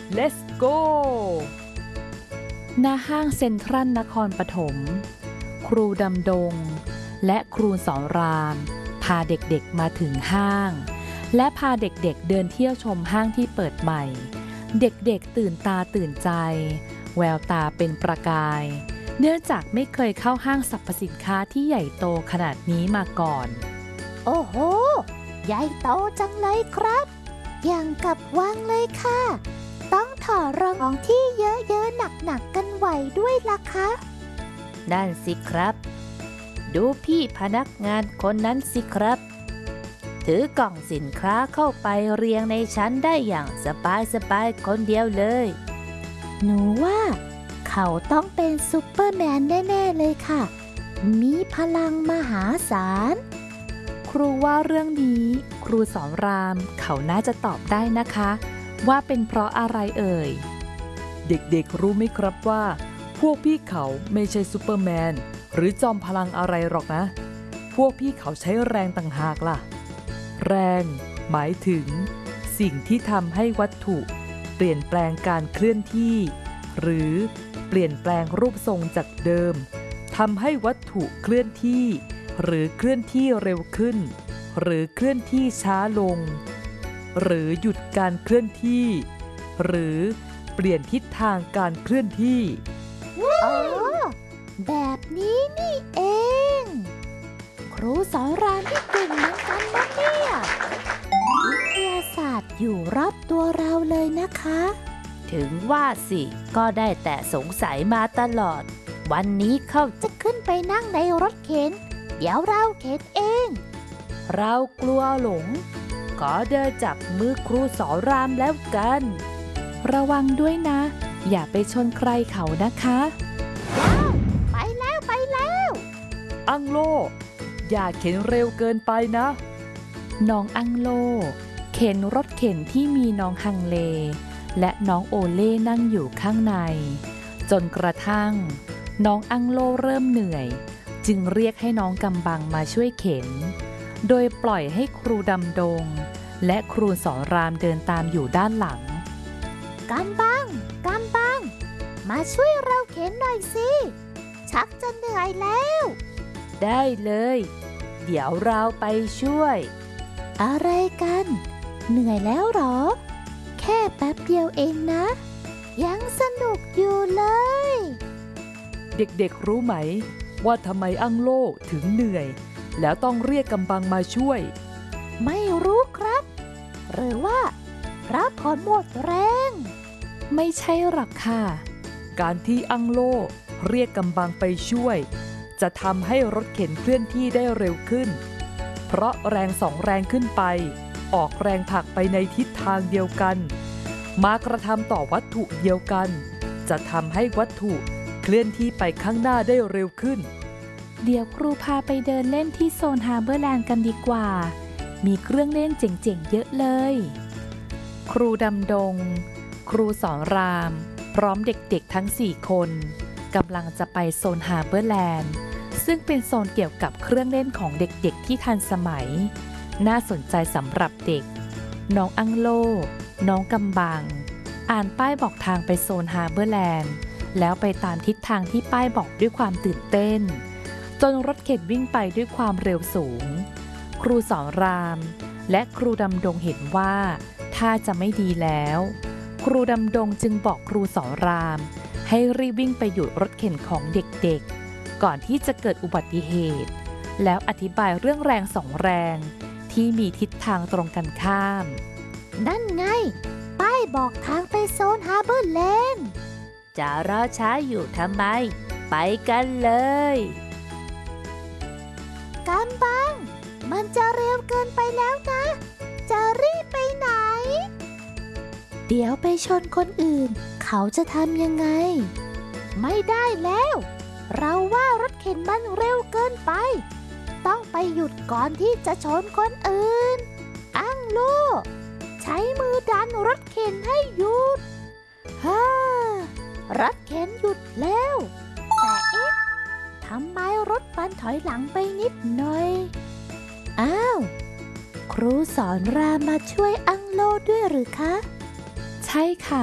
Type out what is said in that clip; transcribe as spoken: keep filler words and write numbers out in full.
Let's go ณ ห้างเซ็นทรัลนครปฐมครูดำดงและครูสอนรามพาเด็กๆมาถึงห้างและพาเด็กๆ เ, เดินเที่ยวชมห้างที่เปิดใหม่เด็กๆตื่นตาตื่นใจแววตาเป็นประกายเนื่องจากไม่เคยเข้าห้างสรรพสินค้าที่ใหญ่โตขนาดนี้มาก่อนโอ้โหใหญ่โตจังเลยครับอย่างกับวังเลยค่ะต้องถอดรองของที่เยอะๆหนักๆกันไหวด้วยล่ะคะนั่นสิครับดูพี่พนักงานคนนั้นสิครับถือกล่องสินค้าเข้าไปเรียงในชั้นได้อย่างสบายๆคนเดียวเลยหนูว่าเขาต้องเป็นซูเปอร์แมนแน่ๆเลยค่ะมีพลังมหาศาลครูว่าเรื่องนี้ครูสอนรามเขาน่าจะตอบได้นะคะว่าเป็นเพราะอะไรเอ่ยเด็กๆรู้ไหมครับว่าพวกพี่เขาไม่ใช่ซูเปอร์แมนหรือจอมพลังอะไรหรอกนะพวกพี่เขาใช้แรงต่างหากล่ะแรงหมายถึงสิ่งที่ทำให้วัตถุเปลี่ยนแปลงการเคลื่อนที่หรือเปลี่ยนแปลงรูปทรงจากเดิมทำให้วัตถุเคลื่อนที่หรือเคลื่อนที่เร็วขึ้นหรือเคลื่อนที่ช้าลงหรือหยุดการเคลื่อนที่หรือเปลี่ยนทิศทางการเคลื่อนที่อ๋อแบบนี้นี่เองครูสอนรามที่เก่งเหมือนกันนะเนี่ยวิทยาศาสตร์อยู่รอบตัวเราเลยนะคะถึงว่าสิก็ได้แต่สงสัยมาตลอดวันนี้เขาจะขึ้นไปนั่งในรถเข็นเดี๋ยวเราเข็นเองเรากลัวหลงขอเดินจับมือครูสอนรามแล้วกันระวังด้วยนะอย่าไปชนใครเขานะคะว้าวไปแล้วไปแล้วอังโลอย่าเข็นเร็วเกินไปนะน้องอังโลเข็นรถเข็นที่มีน้องฮังเลและน้องโอเล่นั่งอยู่ข้างในจนกระทั่งน้องอังโลเริ่มเหนื่อยจึงเรียกให้น้องกำบังมาช่วยเข็นโดยปล่อยให้ครูดำดงและครูสอนรามเดินตามอยู่ด้านหลังกำบังกำบังมาช่วยเราเข็นหน่อยสิชักจะเหนื่อยแล้วได้เลยเดี๋ยวเราไปช่วยอะไรกันเหนื่อยแล้วหรอแค่แป๊บเดียวเองนะยังสนุกอยู่เลยเด็กๆรู้ไหมว่าทำไมอังโลถึงเหนื่อยแล้วต้องเรียกกำบังมาช่วยไม่รู้ครับหรือว่าเพราะผลหมดแรงไม่ใช่หรอกค่ะการที่อังโลเรียกกำบังไปช่วยจะทำให้รถเข็นเคลื่อนที่ได้เร็วขึ้นเพราะแรงสองแรงขึ้นไปออกแรงผลักไปในทิศทางเดียวกันมากระทำต่อวัตถุเดียวกันจะทำให้วัตถุเคลื่อนที่ไปข้างหน้าได้เร็วขึ้นเดี๋ยวครูพาไปเดินเล่นที่โซนฮาร์เบอร์แลนด์กันดีกว่ามีเครื่องเล่นเจ๋งๆเยอะเลยครูดำดงครูสอนรามพร้อมเด็กๆทั้งสี่คนกำลังจะไปโซนฮาร์เบอร์แลนด์ซึ่งเป็นโซนเกี่ยวกับเครื่องเล่นของเด็กๆที่ทันสมัยน่าสนใจสำหรับเด็กน้องอังโลน้องกำบังอ่านป้ายบอกทางไปโซนฮาร์เบอร์แลนด์แล้วไปตามทิศทางที่ป้ายบอกด้วยความตื่นเต้นจนรถเข็นวิ่งไปด้วยความเร็วสูงครูสอนรามและครูดำดงเห็นว่าท่าจะไม่ดีแล้วครูดำดงจึงบอกครูสอนรามให้รีบวิ่งไปหยุดรถเข็นของเด็กๆก่อนที่จะเกิดอุบัติเหตุแล้วอธิบายเรื่องแรงสองแรงที่มีทิศทางตรงกันข้ามนั่นไงป้ายบอกทางไปโซนฮาร์เบอร์แลนด์จะรอช้าอยู่ทำไมไปกันเลยกำบังมันจะเร็วเกินไปแล้วนะจะรีบไปไหนเดี๋ยวไปชนคนอื่นเขาจะทำยังไงไม่ได้แล้วเราว่ารถเข็นมันเร็วเกินไปต้องไปหยุดก่อนที่จะชนคนอื่นอังโลใช้มือดันรถเข็นให้หยุดฮ่ารถเข็นหยุดแล้วแต่เอ๊ะทำไมรถมันถอยหลังไปนิดหน่อยอ้าวครูสอนรามมาช่วยอังโลด้วยหรือคะใช่ค่ะ